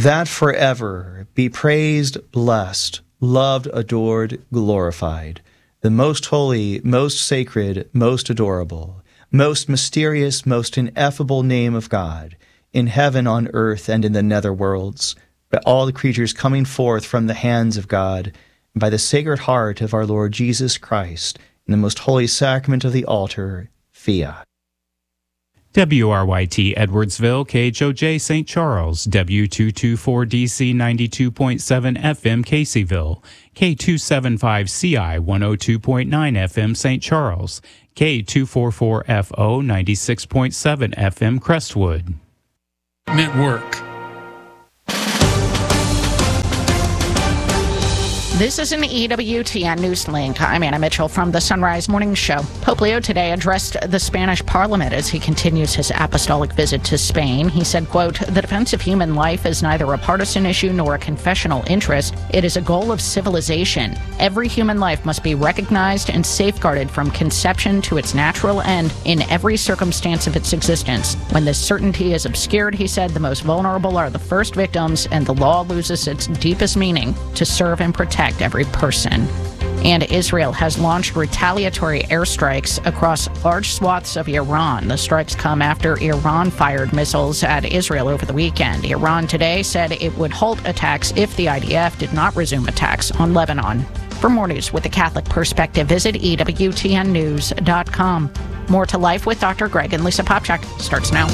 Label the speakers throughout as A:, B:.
A: that forever be praised, blessed, loved, adored, glorified, the most holy, most sacred, most adorable, most mysterious, most ineffable name of God, in heaven, on earth, and in the nether worlds, by all the creatures coming forth from the hands of God, and by the Sacred Heart of our Lord Jesus Christ, in the most holy sacrament of the altar, fiat.
B: WRYT Edwardsville, KHOJ St. Charles, W224DC 92.7 FM Caseyville, K275CI 102.9 FM St. Charles, K244FO 96.7 FM Crestwood.
C: Network.
D: This is an EWTN News Link. I'm Anna Mitchell from the Sunrise Morning Show. Pope Leo today addressed the Spanish Parliament as he continues his apostolic visit to Spain. He said, quote, "The defense of human life is neither a partisan issue nor a confessional interest. It is a goal of civilization. Every human life must be recognized and safeguarded from conception to its natural end in every circumstance of its existence. When this certainty is obscured," he said, "the most vulnerable are the first victims, and the law loses its deepest meaning to serve and protect every person." And Israel has launched retaliatory airstrikes across large swaths of Iran. The strikes come after Iran fired missiles at Israel over the weekend. Iran today said it would halt attacks if the IDF did not resume attacks on Lebanon. For more news with a Catholic perspective, visit EWTNnews.com. More to Life with Dr. Greg and Lisa Popchak starts now.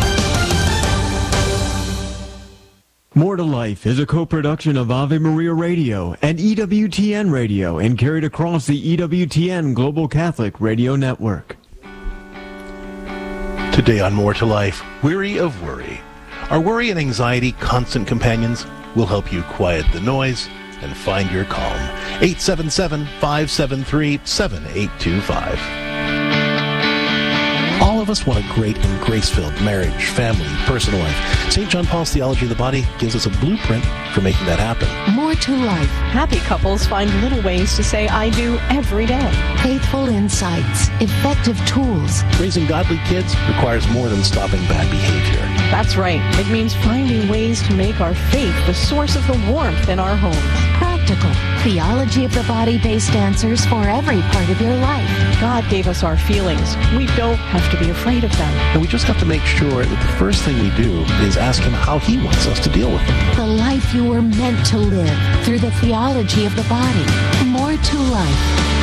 E: More to Life is a co-production of Ave Maria Radio and EWTN Radio and carried across the EWTN Global Catholic Radio Network.
F: Today on More to Life, weary of worry. Are worry and anxiety constant companions? We'll help you quiet the noise and find your calm. 877-573-7825. All of us want a great and grace-filled marriage, family, personal life. St. John Paul's Theology of the Body gives us a blueprint for making that happen.
G: More to Life.
H: Happy couples find little ways to say I do every day.
G: Faithful insights. Effective tools.
F: Raising godly kids requires more than stopping bad behavior.
H: That's right. It means finding ways to make our faith the source of the warmth in our homes.
G: Practical. Theology of the Body-based answers for every part of your life.
H: God gave us our feelings. We don't have to be afraid of them.
F: And we just have to make sure that the first thing we do is ask Him how He wants us to deal with them.
G: The life you were meant to live through the theology of the body. More to Life.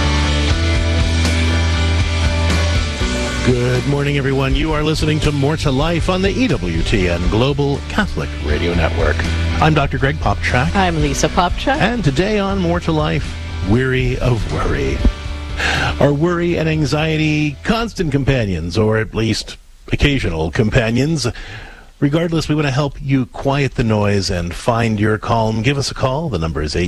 F: Good morning, everyone. You are listening to More to Life on the EWTN Global Catholic Radio Network. I'm Dr. Greg Popchak.
H: I'm Lisa Popchak.
F: And today on More to Life, weary of worry. Are worry and anxiety constant companions, or at least occasional companions? Regardless, we want to help you quiet the noise and find your calm. Give us a call. The number is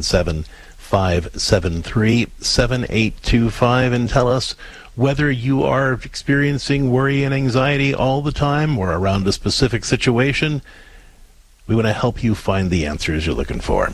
F: 877-573-7825, and tell us whether you are experiencing worry and anxiety all the time or around a specific situation. We want to help you find the answers you're looking for.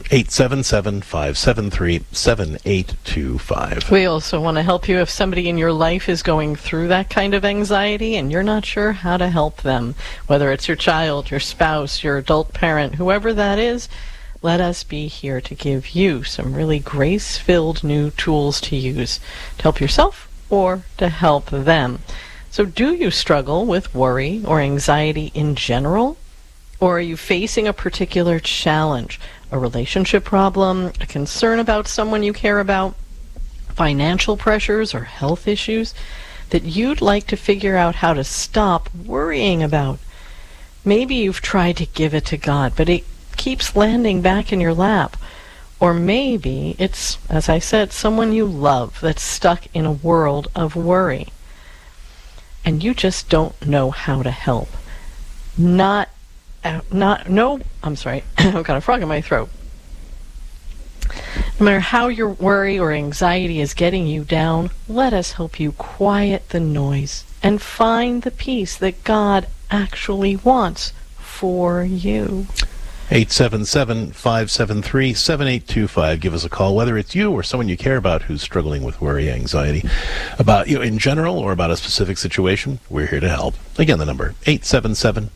F: 877-573-7825.
H: We also want to help you if somebody in your life is going through that kind of anxiety and you're not sure how to help them. Whether it's your child, your spouse, your adult parent, whoever that is, let us be here to give you some really grace-filled new tools to use to help yourself or to help them. So do you struggle with worry or anxiety in general? Or are you facing a particular challenge, a relationship problem, a concern about someone you care about, financial pressures or health issues that you'd like to figure out how to stop worrying about? Maybe you've tried to give it to God, but it keeps landing back in your lap. Or maybe it's, as I said, someone you love that's stuck in a world of worry. And you just don't know how to help. I've got a frog in my throat. No matter how your worry or anxiety is getting you down, let us help you quiet the noise and find the peace that God actually wants for you.
F: 877-573-7825. Give us a call, whether it's you or someone you care about who's struggling with worry, anxiety, about you in general or about a specific situation. We're here to help. Again, the number, 877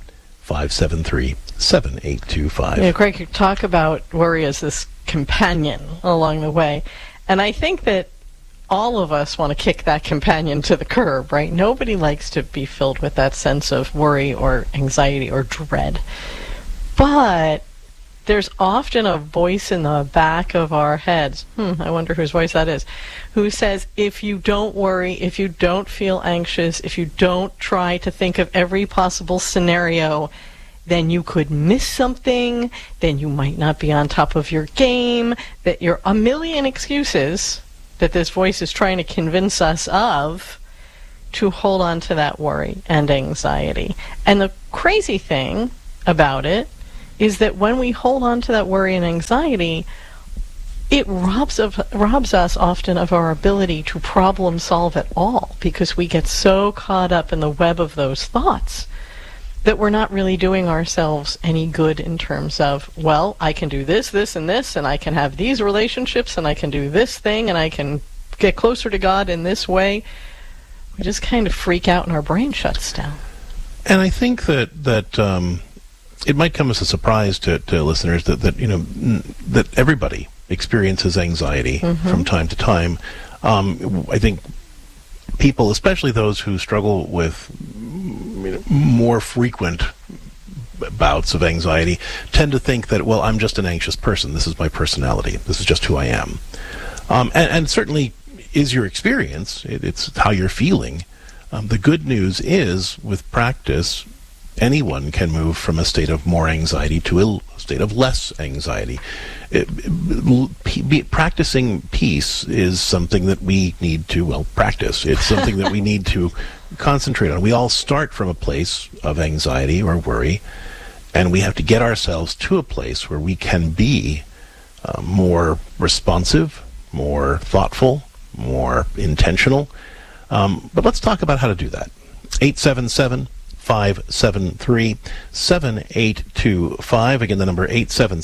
F: 877-573-7825.
H: Yeah, Greg, you talk about worry as this companion along the way. And I think that all of us want to kick that companion to the curb, right? Nobody likes to be filled with that sense of worry or anxiety or dread. But there's often a voice in the back of our heads, I wonder whose voice that is, who says, if you don't worry, if you don't feel anxious, if you don't try to think of every possible scenario, then you could miss something, then you might not be on top of your game, that you're a million excuses that this voice is trying to convince us of to hold on to that worry and anxiety. And the crazy thing about it is that when we hold on to that worry and anxiety, it robs us often of our ability to problem solve at all, because we get so caught up in the web of those thoughts that we're not really doing ourselves any good in terms of, well, I can do this, this, and this, and I can have these relationships, and I can do this thing, and I can get closer to God in this way. We just kind of freak out and our brain shuts down.
F: And I think that it might come as a surprise to listeners that everybody experiences anxiety from time to time. I think people, especially those who struggle with more frequent bouts of anxiety, tend to think that, well, I'm just an anxious person. This is my personality. This is just who I am. And certainly is your experience. It's how you're feeling. The good news is, with practice, anyone can move from a state of more anxiety to a state of less anxiety. Practicing peace is something that we need to, practice. It's something that we need to concentrate on. We all start from a place of anxiety or worry, and we have to get ourselves to a place where we can be more responsive, more thoughtful, more intentional. But let's talk about how to do that. 877-573-7825. Again, the number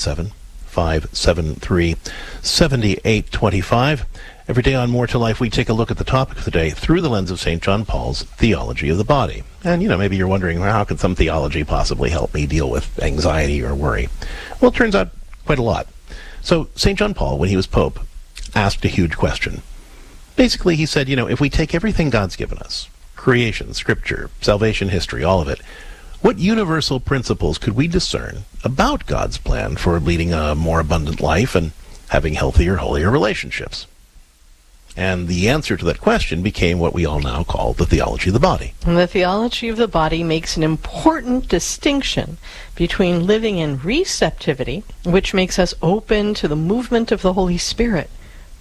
F: 877-573-7825. Every day on More to Life, we take a look at the topic of the day through the lens of St. John Paul's theology of the body. And, maybe you're wondering, well, how can some theology possibly help me deal with anxiety or worry? Well, it turns out quite a lot. So St. John Paul, when he was Pope, asked a huge question. Basically, he said, if we take everything God's given us, creation, scripture, salvation history, all of it, what universal principles could we discern about God's plan for leading a more abundant life and having healthier, holier relationships? And the answer to that question became what we all now call the theology of the body.
H: And the theology of the body makes an important distinction between living in receptivity, which makes us open to the movement of the Holy Spirit,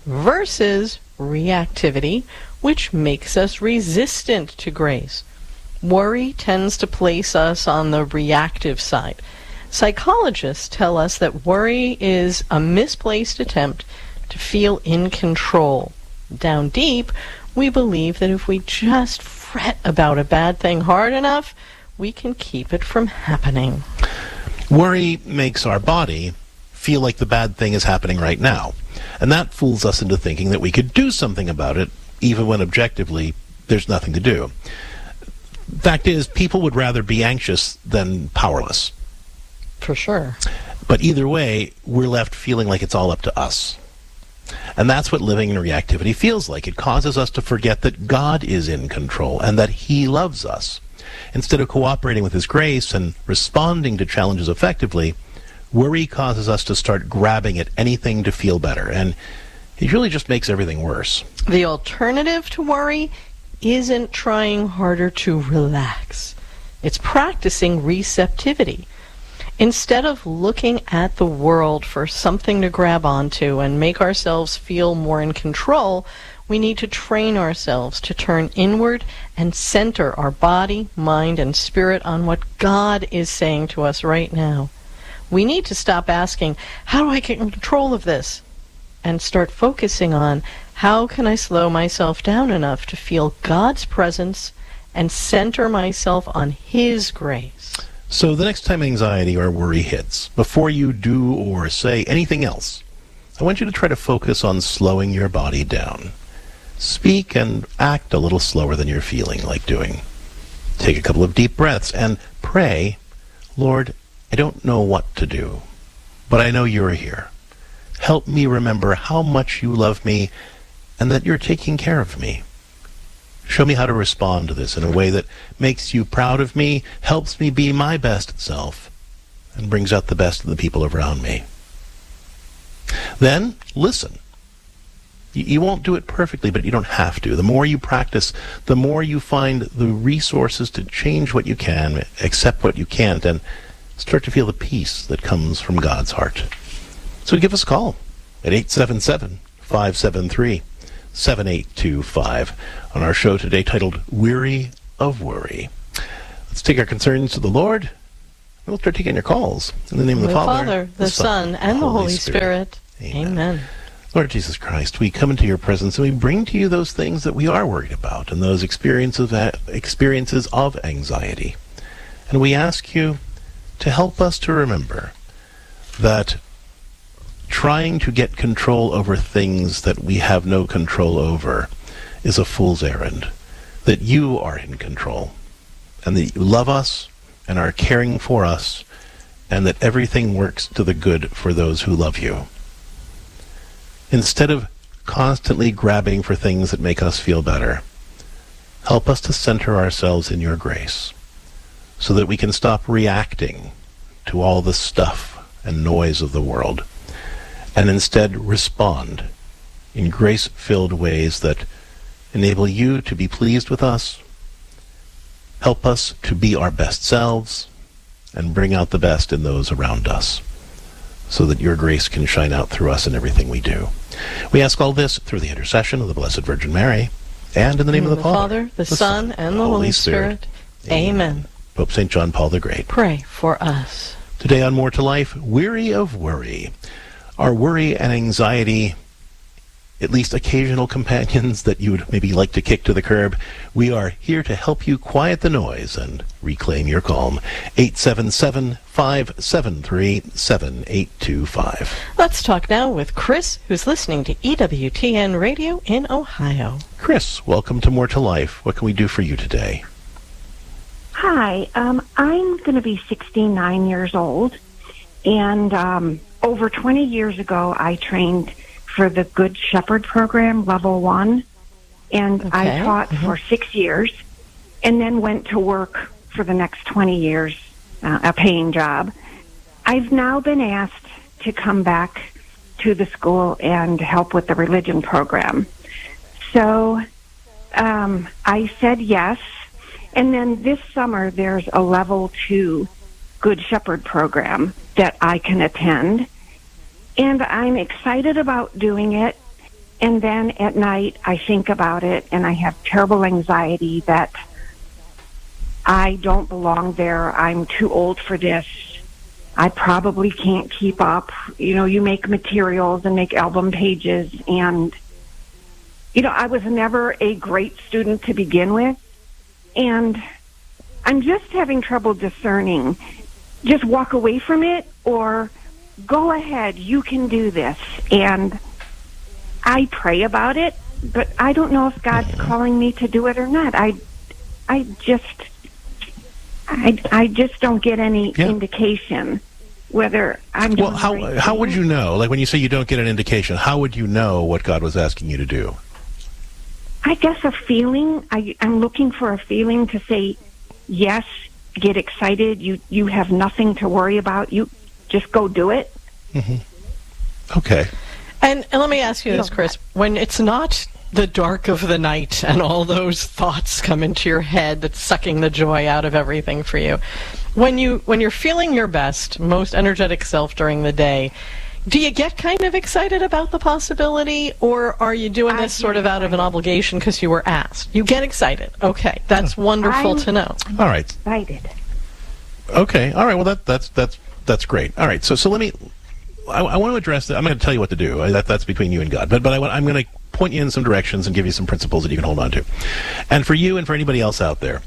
H: versus reactivity, which makes us resistant to grace. Worry tends to place us on the reactive side. Psychologists tell us that worry is a misplaced attempt to feel in control. Down deep, we believe that if we just fret about a bad thing hard enough, we can keep it from happening.
F: Worry makes our body feel like the bad thing is happening right now. And that fools us into thinking that we could do something about it, even when objectively there's nothing to do. Fact is, people would rather be anxious than powerless.
H: For sure.
F: But either way, we're left feeling like it's all up to us. And that's what living in reactivity feels like. It causes us to forget that God is in control and that He loves us. Instead of cooperating with His grace and responding to challenges effectively, worry causes us to start grabbing at anything to feel better, and it really just makes everything worse.
H: The alternative to worry isn't trying harder to relax. It's practicing receptivity. Instead of looking at the world for something to grab onto and make ourselves feel more in control, we need to train ourselves to turn inward and center our body, mind, and spirit on what God is saying to us right now. We need to stop asking, how do I get in control of this? And start focusing on, how can I slow myself down enough to feel God's presence and center myself on His grace?
F: So the next time anxiety or worry hits, before you do or say anything else, I want you to try to focus on slowing your body down. Speak and act a little slower than you're feeling like doing. Take a couple of deep breaths and pray Lord, I don't know what to do, but I know you're here. Help me remember how much you love me and that you're taking care of me. Show me how to respond to this in a way that makes you proud of me, helps me be my best self, and brings out the best of the people around me. Then, listen. You won't do it perfectly, but you don't have to. The more you practice, the more you find the resources to change what you can, accept what you can't, and start to feel the peace that comes from God's heart. So give us a call at 877-573-7825 on our show today titled Weary of Worry. Let's take our concerns to the Lord, and we'll start taking your calls. In the name of the Father,
H: the Son, and the Holy Spirit. Amen.
F: Lord Jesus Christ, we come into your presence and we bring to you those things that we are worried about and those experiences of anxiety. And we ask you to help us to remember that trying to get control over things that we have no control over is a fool's errand, that you are in control, and that you love us and are caring for us, and that everything works to the good for those who love you. Instead of constantly grabbing for things that make us feel better, help us to center ourselves in your grace so that we can stop reacting to all the stuff and noise of the world and instead respond in grace-filled ways that enable you to be pleased with us, help us to be our best selves, and bring out the best in those around us, so that your grace can shine out through us in everything we do. We ask all this through the intercession of the Blessed Virgin Mary, and in the name of the Father,
H: the Son, and the Holy Spirit. Amen.
F: Pope St. John Paul the Great,
H: pray for us.
F: Today on More to Life, weary of worry. Are worry and anxiety at least occasional companions that you would maybe like to kick to the curb? We are here to help you quiet the noise and reclaim your calm. 877-573-7825.
H: Let's talk now with Chris, who's listening to EWTN Radio in Ohio.
F: Chris, welcome to More to Life. What can we do for you today?
I: Hi, I'm going to be 69 years old, and over 20 years ago, I trained for the Good Shepherd program, level 1, and I taught for 6 years, and then went to work for the next 20 years, a paying job. I've now been asked to come back to the school and help with the religion program. So I said yes, and then this summer there's a level 2 Good Shepherd program that I can attend. And I'm excited about doing it, and then at night I think about it, and I have terrible anxiety that I don't belong there. I'm too old for this. I probably can't keep up. You know, you make materials and make album pages, and, you know, I was never a great student to begin with, and I'm just having trouble discerning. Just walk away from it, or go ahead, you can do this. And I pray about it, but I don't know if God's calling me to do it or not. I just don't get any indication whether I'm doing
F: Well, how would you know? Like when you say you don't get an indication, how would you know what God was asking you to do?
I: I guess a feeling. I'm looking for a feeling to say, yes, get excited. You have nothing to worry about. You just go do it.
F: Mm-hmm. Okay.
H: And let me ask you this, Chris. When it's not the dark of the night and all those thoughts come into your head that's sucking the joy out of everything for you, when you're feeling your best, most energetic self during the day, do you get kind of excited about the possibility, or are you doing this sort of out of an obligation because you were asked? You get excited. Okay. That's wonderful to know.
F: All right.
I: Excited.
F: Okay. All right. Well, that's great. All right. So let me. I want to address that. I'm going to tell you what to do. That's between you and God. But I'm going to point you in some directions and give you some principles that you can hold on to. And for you and for anybody else out there,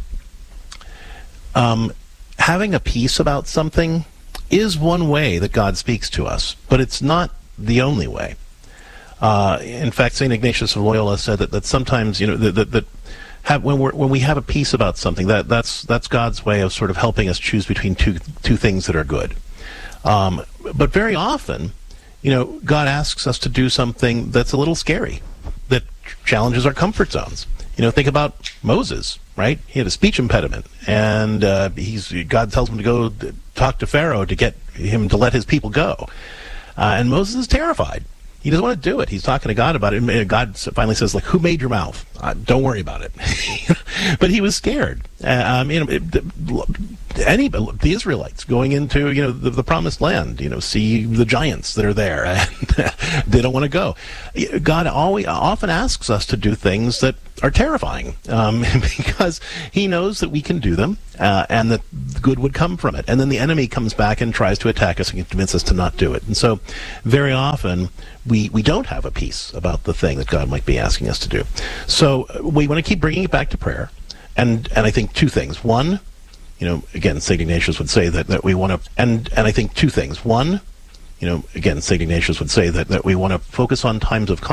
F: having a peace about something is one way that God speaks to us, but it's not the only way. In fact, St. Ignatius of Loyola said that sometimes, that when we have a peace about something, that's God's way of sort of helping us choose between two things that are good. But very often, God asks us to do something that's a little scary, that challenges our comfort zones. Think about Moses, right? He had a speech impediment, and God tells him to go talk to Pharaoh to get him to let his people go. And Moses is terrified. He doesn't want to do it. He's talking to God about it. And God finally says, who made your mouth? Don't worry about it. But he was scared. The Israelites going into, the promised land, see the giants that are there, and they don't want to go. God often asks us to do things that are terrifying, because he knows that we can do them, and that good would come from it. And then the enemy comes back and tries to attack us and convince us to not do it. And so very often we don't have a peace about the thing that God might be asking us to do. So we want to keep bringing it back to prayer. And I think two things. One, again, St. Ignatius would say that we want to, and I think two things. One, again, St. Ignatius would say that we want to focus on times of